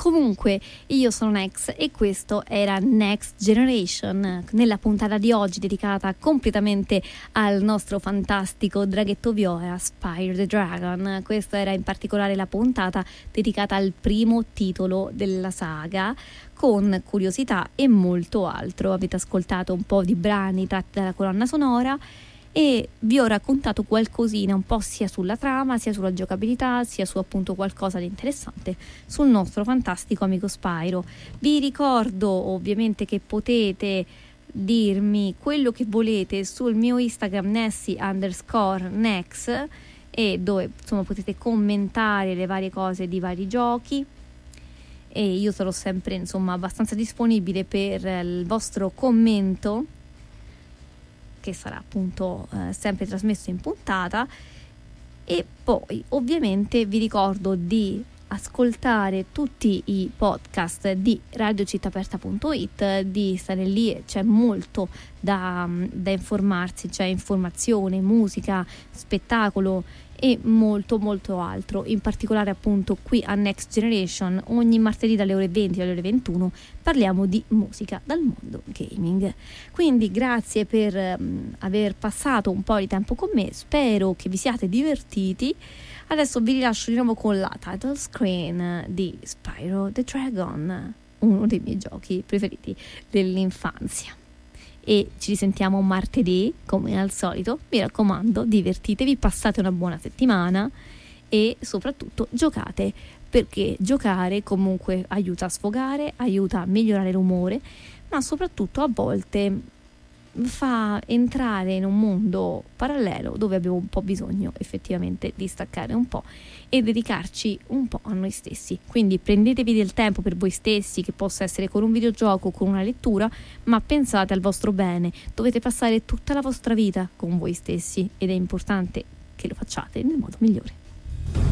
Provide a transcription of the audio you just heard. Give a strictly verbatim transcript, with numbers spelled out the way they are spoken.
Comunque, io sono Nex e questo era Next Generation, nella puntata di oggi dedicata completamente al nostro fantastico draghetto viola, Spyro the Dragon. Questa era in particolare la puntata dedicata al primo titolo della saga, con curiosità e molto altro. Avete ascoltato un po' di brani tratti dalla colonna sonora e vi ho raccontato qualcosina un po' sia sulla trama, sia sulla giocabilità, sia su appunto qualcosa di interessante sul nostro fantastico amico Spyro. Vi ricordo ovviamente che potete dirmi quello che volete sul mio Instagram Nessie underscore Nex, e dove insomma potete commentare le varie cose di vari giochi, e io sarò sempre insomma abbastanza disponibile per il vostro commento, che sarà appunto eh, sempre trasmesso in puntata. E poi ovviamente vi ricordo di ascoltare tutti i podcast di radio città aperta punto it, di stare lì, c'è molto da, da informarsi, c'è informazione, musica, spettacolo e molto molto altro. In particolare appunto qui a Next Generation ogni martedì dalle ore venti alle ore ventuno parliamo di musica dal mondo gaming. Quindi grazie per um, aver passato un po' di tempo con me, spero che vi siate divertiti. Adesso vi rilascio di nuovo con la title screen di Spyro the Dragon, uno dei miei giochi preferiti dell'infanzia. E ci risentiamo martedì come al solito. Mi raccomando, divertitevi, passate una buona settimana e soprattutto giocate, perché giocare comunque aiuta a sfogare, aiuta a migliorare l'umore, ma soprattutto a volte fa entrare in un mondo parallelo dove abbiamo un po' bisogno effettivamente di staccare un po' e dedicarci un po' a noi stessi. Quindi prendetevi del tempo per voi stessi, che possa essere con un videogioco o con una lettura, ma pensate al vostro bene. Dovete passare tutta la vostra vita con voi stessi ed è importante che lo facciate nel modo migliore.